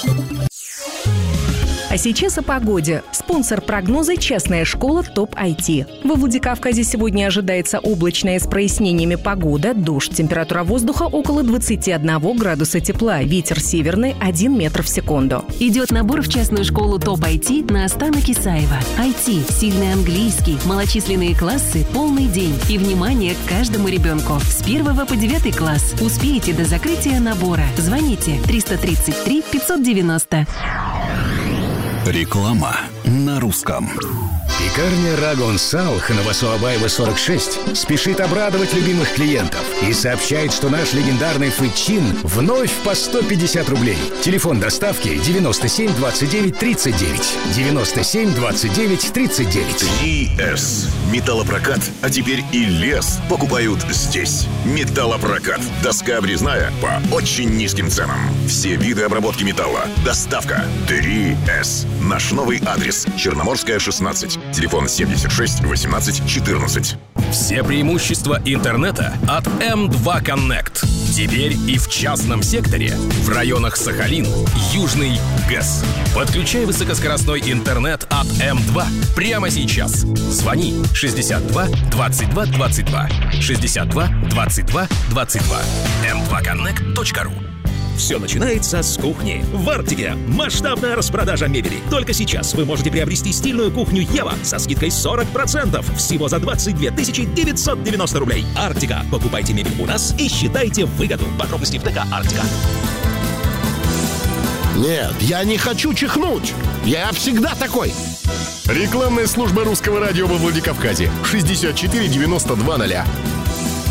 А сейчас о погоде. Спонсор прогноза — частная школа ТОП IT. Во Владикавказе сегодня ожидается облачная с прояснениями погода, дождь. Температура воздуха около 21 градуса тепла. Ветер северный 1 метр в секунду. Идет набор в частную школу ТОП IT на Астана Кисаева. IT, сильный английский, малочисленные классы, полный день. И внимание к каждому ребенку. С 1 по 9 класс. Успеете до закрытия набора. Звоните 333 590. Реклама на русском. Пекарня Рагон Салх на Новосуабаева 46 спешит обрадовать любимых клиентов и сообщает, что наш легендарный фычин вновь по 150 рублей. Телефон доставки 97 29 39. 97 29 39. 3С. Металлопрокат, а теперь и лес покупают здесь. Металлопрокат. Доска обрезная по очень низким ценам. Все виды обработки металла. Доставка 3С. Наш новый адрес. Черноморская, 16. Телефон 76 18 14. Все преимущества интернета от М2 Connect. Теперь и в частном секторе, в районах Сахалин, Южный ГЭС. Подключай высокоскоростной интернет от М2 прямо сейчас. Звони 62 22 22 62 22 22 m2connect.ru. Все начинается с кухни. В Арктике масштабная распродажа мебели. Только сейчас вы можете приобрести стильную кухню Ева со скидкой 40%. Всего за 22 990 рублей. Арктика. Покупайте мебель у нас и считайте выгоду. Подробности в ТК Арктика. Нет, я не хочу чихнуть. Я всегда такой. Рекламная служба русского радио во Владикавказе. 64 92 0.